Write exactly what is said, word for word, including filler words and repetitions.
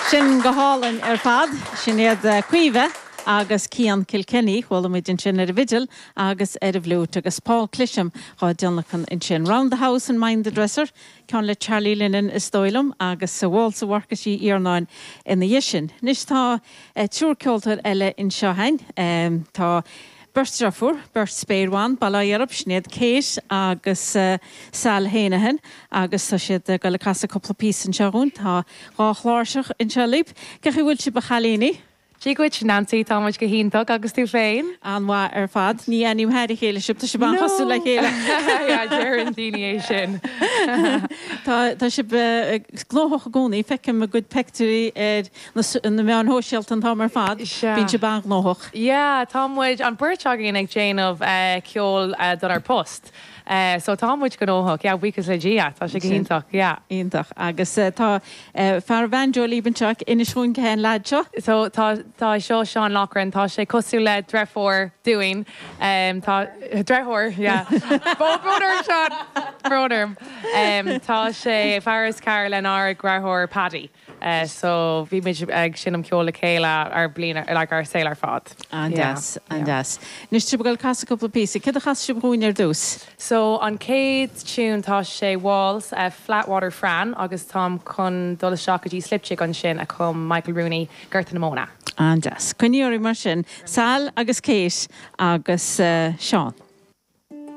Sin go hálainn ar fad, sin iad cuimhe agus Cian Kilkenny, bhfuil muid in sin ar a vigil, agus ar a bhlút agus Paul Clisham, chá Donnachan in sin round the house and mind the dresser, ceann le Charlie Lennon is dóilm, agus sa bháil sa bharca sí iarnáin ina dhisin. Nis tá túr ceoltar eile in Seohain, um, tá Burstrafur, Burst Spéirwan, Balayarab, Snead Céis, agus uh, Sal Héanahan, agus tá siad uh, gal casa couple pís in Seohain, tá rá chláirseach in Seolib. Cech bhfuil si bachalíní? Dígwyd Nancy Thomas go híntach agus tú féin. Anwa ar fad, ní anim head chéile sib, tá si ban chosú le chéile. Ja, Jaron Dini sin. Tá si glóhoch a gcónaí, fecim a good pectory na meán hóisialt an tá mar fad, bín si ban glóhoch. Ja, Tomwood an burchagin ag Jane of ceol don ar post. Uh, so tá muid go nóthach, yeah, bhuichas le dia, tá sé go híntach, yeah. Ítach, agus uh, tá uh, fear bhainjo líbanseach ina sún cén láidseo. So tá tá seo Sean Lochran, tá sé cosú le drefor doing, um, tá drethor, yeah. Broder Sean, broder. Um, tá sé Faris Carolyn ar grethor Paddy. Uh, so bhí mid ag sin am ceola céile ar blina, like ar sail ar fad. And yes, and yes. Nis tu bagail casa couple písa, cad a chas si brúin ar dús? So an céad tune tá sé Walls, uh, Flatwater Fran, agus tám chun dul seach a dí slipchick an sin a chum Michael Rooney, Gertha na Mona. And yes, cuiníorí mar sin, Sal agus Céis agus uh, Sean.